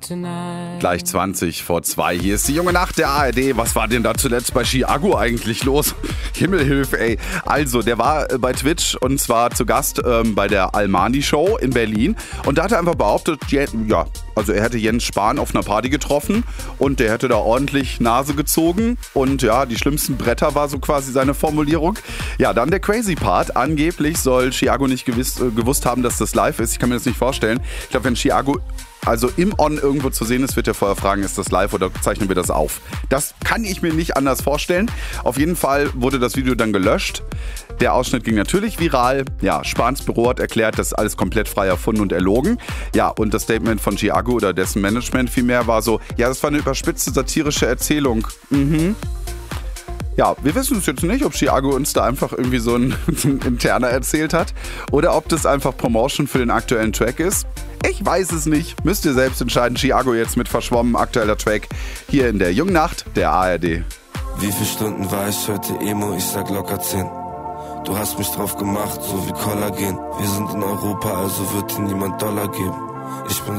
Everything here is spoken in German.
Gleich 20 vor 2. Hier ist die junge Nacht der ARD. Was war denn da zuletzt bei Chiago eigentlich los? Himmelhilfe, ey. Also, der war bei Twitch und zwar zu Gast bei der Almani-Show in Berlin. Und da hat er einfach behauptet, er hätte Jens Spahn auf einer Party getroffen und der hätte da ordentlich Nase gezogen. Und ja, die schlimmsten Bretter war so quasi seine Formulierung. Ja, dann der crazy Part. Angeblich soll Chiago nicht gewusst haben, dass das live ist. Ich kann mir das nicht vorstellen. Ich glaube, wenn Chiago im On irgendwo zu sehen ist, wird er vorher fragen, ist das live oder zeichnen wir das auf? Das kann ich mir nicht anders vorstellen. Auf jeden Fall wurde das Video dann gelöscht. Der Ausschnitt ging natürlich viral. Ja, Spahns Büro hat erklärt, das ist alles komplett frei erfunden und erlogen. Ja, und das Statement von Chiago oder dessen Management vielmehr war so, ja, das war eine überspitzte satirische Erzählung. Ja, wir wissen es jetzt nicht, ob Chiago uns da einfach irgendwie so ein interner erzählt hat oder ob das einfach Promotion für den aktuellen Track ist. Ich weiß es nicht. Müsst ihr selbst entscheiden. Chiago jetzt mit Verschwommen, aktueller Track hier in der jungen Nacht der ARD. Wie viele Stunden war ich heute Emo? Ich sag locker 10. Du hast mich drauf gemacht, so wie Kollagen. Wir sind in Europa, also wird dir niemand Dollar geben. Ich bin